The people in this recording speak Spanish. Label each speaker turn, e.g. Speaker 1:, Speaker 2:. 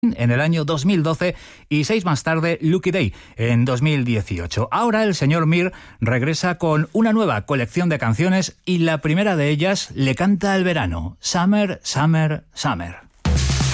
Speaker 1: en el año 2012 y 6 más tarde Lucky Day en 2018. Ahora el señor Mir regresa con una nueva colección de canciones y la primera de ellas le canta al verano, Summer, Summer, Summer.